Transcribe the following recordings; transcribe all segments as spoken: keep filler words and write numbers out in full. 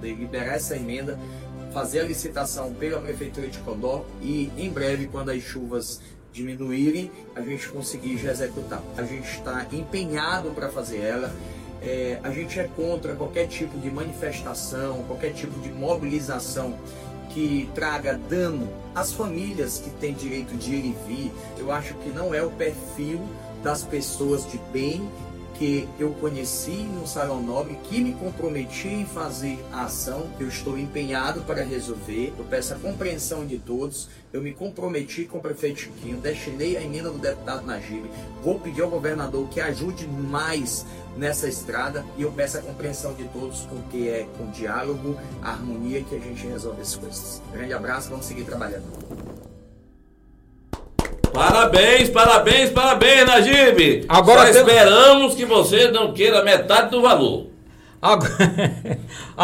poder liberar essa emenda, fazer a licitação pela Prefeitura de Codó e em breve, quando as chuvas diminuírem, a gente conseguir já executar. A gente está empenhado para fazer ela. É, a gente é contra qualquer tipo de manifestação, qualquer tipo de mobilização que traga dano às famílias que têm direito de ir e vir. Eu acho que não é o perfil das pessoas de bem que eu conheci no Salão Nobre, que me comprometi em fazer a ação. Eu estou empenhado para resolver. Eu peço a compreensão de todos. Eu me comprometi com o prefeito Chiquinho, destinei a emenda do deputado Najib. Vou pedir ao governador que ajude mais nessa estrada e eu peço a compreensão de todos, porque é com diálogo, harmonia que a gente resolve as coisas. Grande abraço, vamos seguir trabalhando. Parabéns, parabéns, parabéns, Najib. Agora Só tem... esperamos que você não queira metade do valor. Agora,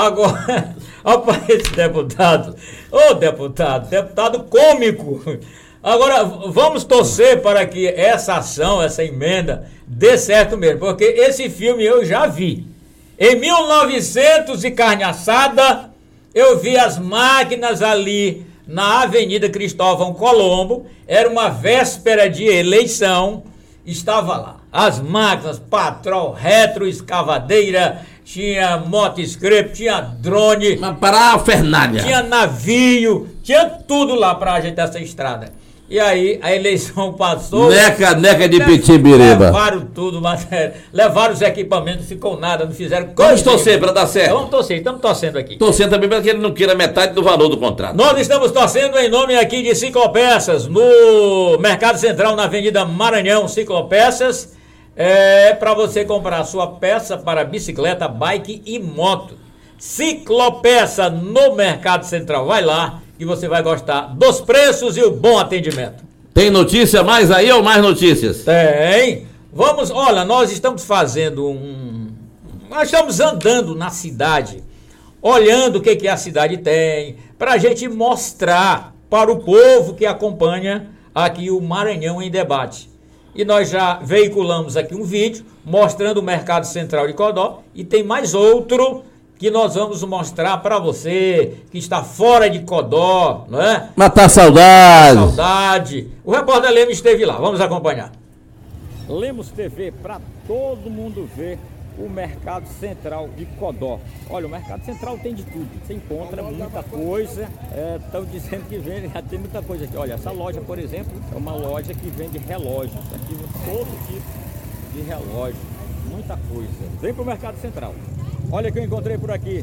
agora rapaz, esse deputado, ô deputado, deputado cômico. Agora, vamos torcer para que essa ação, essa emenda, dê certo mesmo, porque esse filme eu já vi. Em mil e novecentos e carne assada, eu vi as máquinas ali na Avenida Cristóvão Colombo, era uma véspera de eleição, estava lá. As máquinas, patrol, retroescavadeira, tinha motoscrep, tinha drone. Mas para a Fernália. Tinha navio, tinha tudo lá para ajeitar essa estrada. E aí a eleição passou. Neca, neca de Pitibiriba. Levaram tudo, matéria, levaram os equipamentos, não ficou nada, não fizeram coisa. Vamos torcer para dar certo. Vamos torcer, estamos torcendo aqui. Torcendo também para que ele não queira metade do valor do contrato. Nós estamos torcendo em nome aqui de Ciclopeças, no Mercado Central, na Avenida Maranhão, Ciclopeças, é para você comprar sua peça para bicicleta, bike e moto. Ciclopeça no Mercado Central, vai lá e você vai gostar dos preços e o bom atendimento. Tem notícia mais aí ou mais notícias? Tem. Vamos, olha, nós estamos fazendo um... Nós estamos andando na cidade, olhando o que, que a cidade tem, para a gente mostrar para o povo que acompanha aqui o Maranhão em Debate. E nós já veiculamos aqui um vídeo mostrando o Mercado Central de Codó e tem mais outro que nós vamos mostrar para você que está fora de Codó, não é? Matar saudade. Saudade. O repórter Lemos esteve lá, vamos acompanhar. Lemos T V para todo mundo ver o Mercado Central de Codó. Olha, o Mercado Central tem de tudo, você encontra muita coisa, estão é, dizendo que vende, já tem muita coisa aqui. Olha, essa loja, por exemplo, é uma loja que vende relógios, aqui todo tipo de relógio, muita coisa. Vem para o Mercado Central. Olha que eu encontrei por aqui,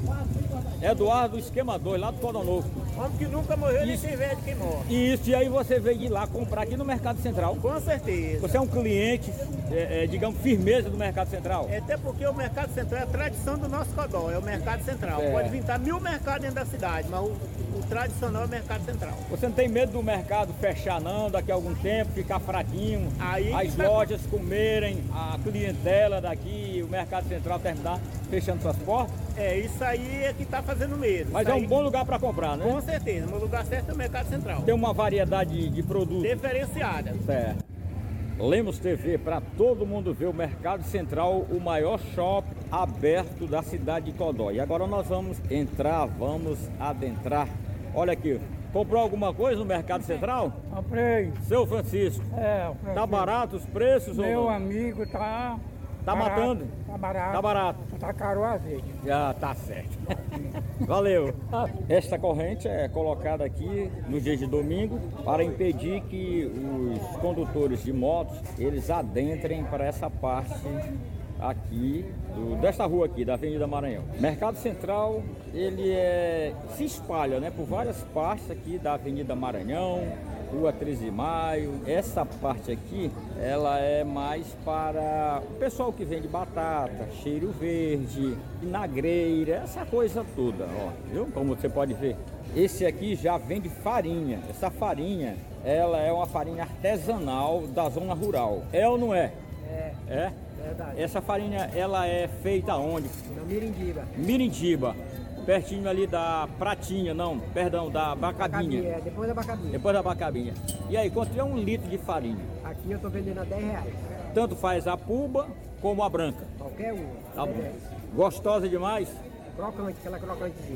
Eduardo Esquemador, lá do Codó Novo. Homem que nunca morreu nem sem ver de quem morre. Isso, e aí você veio de lá comprar aqui no Mercado Central. Com certeza. Você é um cliente, é, é, digamos, firmeza do Mercado Central. É, até porque o Mercado Central é a tradição do nosso Codó, é o Mercado Central. É. Pode vir mil mercados dentro da cidade, mas o, o tradicional é o Mercado Central. Você não tem medo do mercado fechar não, daqui a algum tempo, ficar fraquinho, aí as tá... lojas comerem, a clientela daqui, o Mercado Central terminar fechando suas portas? É, isso aí é que está fazendo mesmo. Mas isso é um aí... bom lugar para comprar, né? Com certeza, o lugar certo é o Mercado Central. Tem uma variedade de produtos. Diferenciada. Certo. Lemos T V para todo mundo ver o Mercado Central, o maior shopping aberto da cidade de Codó. E agora nós vamos entrar, vamos adentrar. Olha aqui, comprou alguma coisa no Mercado Central? Comprei. Seu Francisco. É, Francisco. Tá barato os preços? Meu ou não? amigo tá... Tá barato, matando? Tá barato. Tá barato. Tá caro o azeite. Já tá certo. Valeu. Esta corrente é colocada aqui no dia de domingo para impedir que os condutores de motos eles adentrem para essa parte aqui do, desta rua aqui da Avenida Maranhão. Mercado Central ele é, se espalha, né, por várias partes aqui da Avenida Maranhão, Rua treze de maio. Essa parte aqui, ela é mais para o pessoal que vende batata, cheiro verde, vinagreira, essa coisa toda, ó, viu? Como você pode ver. Esse aqui já vende farinha. Essa farinha, ela é uma farinha artesanal da zona rural. É ou não é? É. É? Verdade. Essa farinha, ela é feita onde? Na Mirindiba. Mirindiba. Pertinho ali da Pratinha, não, perdão, da Bacabinha. É, depois da Bacabinha. Depois da Bacabinha. E aí, quanto é um litro de farinha? Aqui eu tô vendendo a dez reais. Tanto faz a puba como a branca. Qualquer uma. Tá bom. Gostosa demais? Crocante, aquela crocantezinha.